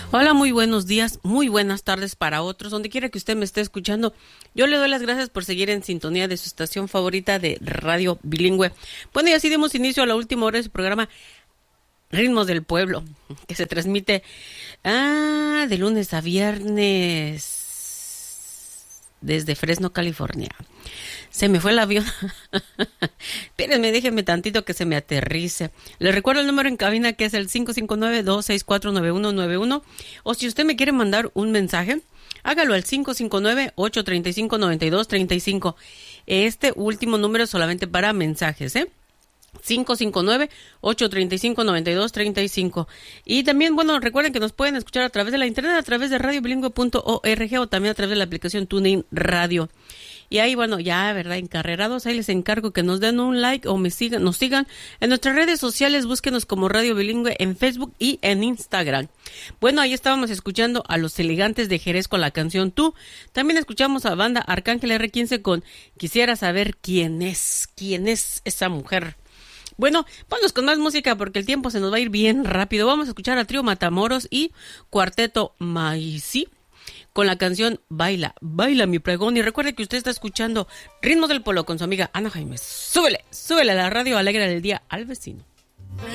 Hola, muy buenos días, muy buenas tardes para otros, donde quiera que usted me esté escuchando. Yo le doy las gracias por seguir en sintonía de su estación favorita de Radio Bilingüe. Bueno, y así demos inicio a la última hora de su programa Ritmos del Pueblo, que se transmite de lunes a viernes desde Fresno, California. Se me fue el avión. Espérenme, déjenme tantito que se me aterrice. Les recuerdo el número en cabina, que es el 559-264-9191. O si usted me quiere mandar un mensaje, hágalo al 559-835-9235. Este último número es solamente para mensajes, 559-835-9235. Y también, bueno, recuerden que nos pueden escuchar a través de la internet, a través de radiobilingüe.org o también a través de la aplicación TuneIn Radio. Y ahí, bueno, ya, ¿verdad? Encarrerados, ahí les encargo que nos den un like o nos sigan en nuestras redes sociales. Búsquenos como Radio Bilingüe en Facebook y en Instagram. Bueno, ahí estábamos escuchando a Los Elegantes de Jerez con la canción Tú. También escuchamos a banda Arcángel R15 con Quisiera saber quién es esa mujer. Bueno, vamos con más música porque el tiempo se nos va a ir bien rápido. Vamos a escuchar a Trío Matamoros y Cuarteto Maicí con la canción Baila, Baila mi pregón. Y recuerde que usted está escuchando Ritmos del Pueblo con su amiga Ana Jaime. Súbele a la radio, alegre del día al vecino.